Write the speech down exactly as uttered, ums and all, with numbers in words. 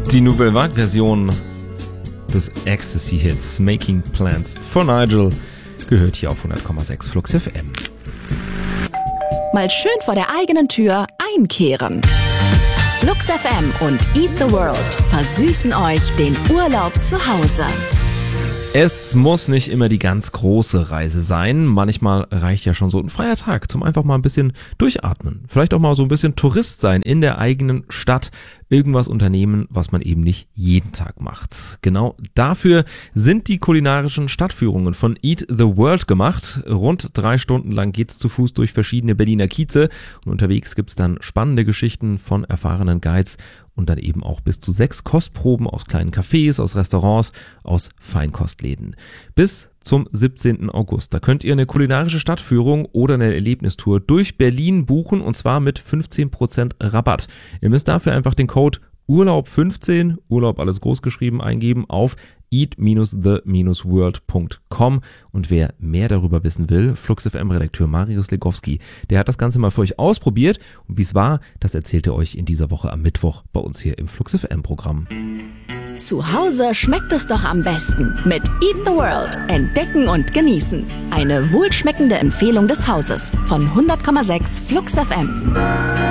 Die Nouvelle Vague-Version des Ecstasy-Hits Making Plans for Nigel gehört hier auf hundert Komma sechs Flux F M. Mal schön vor der eigenen Tür einkehren. Flux F M und Eat the World versüßen euch den Urlaub zu Hause. Es muss nicht immer die ganz große Reise sein. Manchmal reicht ja schon so ein freier Tag zum einfach mal ein bisschen durchatmen. Vielleicht auch mal so ein bisschen Tourist sein in der eigenen Stadt. Irgendwas unternehmen, was man eben nicht jeden Tag macht. Genau dafür sind die kulinarischen Stadtführungen von Eat the World gemacht. Rund drei Stunden lang geht's zu Fuß durch verschiedene Berliner Kieze und unterwegs gibt's dann spannende Geschichten von erfahrenen Guides und dann eben auch bis zu sechs Kostproben aus kleinen Cafés, aus Restaurants, aus Feinkostläden. Bis zum siebzehnten August. Da könnt ihr eine kulinarische Stadtführung oder eine Erlebnistour durch Berlin buchen und zwar mit fünfzehn Prozent Rabatt. Ihr müsst dafür einfach den Code Urlaub fünfzehn, Urlaub alles groß geschrieben, eingeben auf eat the world punkt com und wer mehr darüber wissen will, Flux F M-Redakteur Marius Legowski, der hat das Ganze mal für euch ausprobiert und wie es war, das erzählt er euch in dieser Woche am Mittwoch bei uns hier im Flux F M-Programm. Zu Hause schmeckt es doch am besten mit Eat the World. Entdecken und genießen. Eine wohlschmeckende Empfehlung des Hauses von hundert Komma sechs Flux F M.